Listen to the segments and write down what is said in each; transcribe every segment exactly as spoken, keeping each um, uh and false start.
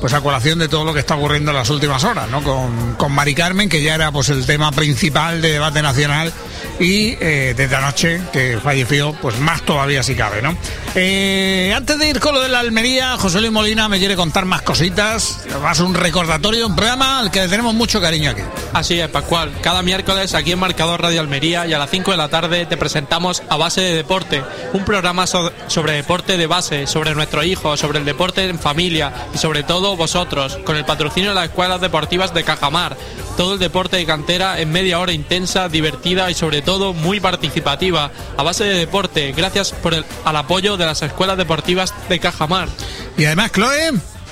pues a colación de todo lo que está ocurriendo en las últimas horas, ¿no? Con, con Mari Carmen, que ya era pues el tema principal de debate nacional, y eh, desde anoche, que falleció, pues más todavía si cabe, ¿no? Eh, antes de ir con lo de la Almería, José Luis Molina me quiere contar más cositas, más un recordatorio, un programa al que le tenemos mucho cariño aquí. Así es, Pascual. Cada miércoles aquí en Marcador Radio Almería y a las cinco de la tarde te presentamos A Base de Deporte, un programa so- sobre deporte de base, sobre nuestros hijos, sobre el deporte en familia y sobre todo vosotros, con el patrocinio de las escuelas deportivas de Cajamar. Todo el deporte de cantera en media hora intensa, divertida y sobre todo muy participativa. A Base de Deporte, gracias por el al apoyo de las escuelas deportivas de Cajamar. Y además, Chloe...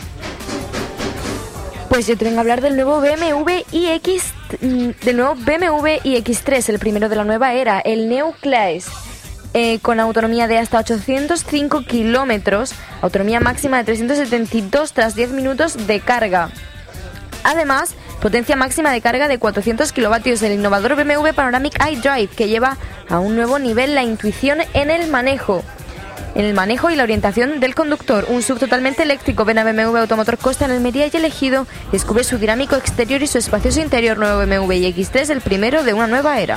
Pues yo tengo que hablar del nuevo B M W iX, del nuevo B M W iX tres, el primero de la nueva era, el Neo Class, eh, con autonomía de hasta ochocientos cinco kilómetros, autonomía máxima de trescientos setenta y dos tras diez minutos de carga. Además, potencia máxima de carga de cuatrocientos kilovatios, el innovador B M W Panoramic iDrive, que lleva a un nuevo nivel la intuición en el manejo. En el manejo y la orientación del conductor, un S U V totalmente eléctrico. Ven a B M W Automotor Costa en Almería y elegido. Descubre su dinámico exterior y su espacioso interior. Nuevo B M W iX tres, el primero de una nueva era.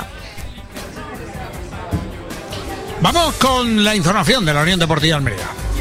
Vamos con la información de la Unión Deportiva Almería.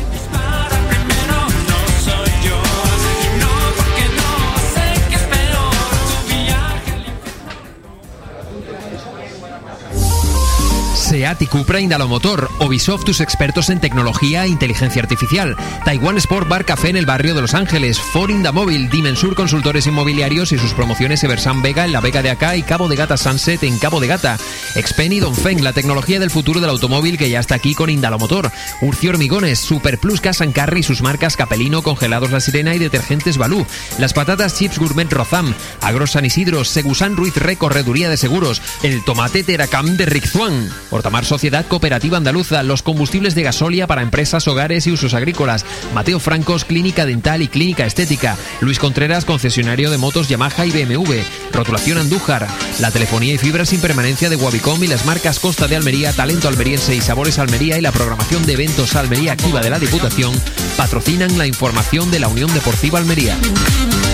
SEAT y Cupra Indalomotor, Ubisoft, tus expertos en tecnología e inteligencia artificial, Taiwan Sport Bar Café en el barrio de Los Ángeles, Ford Indamóvil, Dimensur Consultores Inmobiliarios y sus promociones Eversan Vega en la Vega de Acá y Cabo de Gata Sunset en Cabo de Gata, Xpen y Dongfeng, la tecnología del futuro del automóvil que ya está aquí con Indalomotor, Urcio Hormigones, Super Plus Cash and Carry y sus marcas Capelino, Congelados La Sirena y Detergentes Balú, las patatas Chips Gourmet Rozam, Agro San Isidro, Segusan Ruiz Re Correduría de Seguros, el tomate Teracam de Rixzuan, Hortamar Sociedad Cooperativa Andaluza, los combustibles de gasolina para empresas, hogares y usos agrícolas, Mateo Francos, Clínica Dental y Clínica Estética, Luis Contreras, concesionario de motos Yamaha y B M W, Rotulación Andújar, la telefonía y fibra sin permanencia de Wabicom y las marcas Costa de Almería, Talento Almeriense y Sabores Almería y la programación de eventos Almería Activa de la Diputación patrocinan la información de la Unión Deportiva Almería.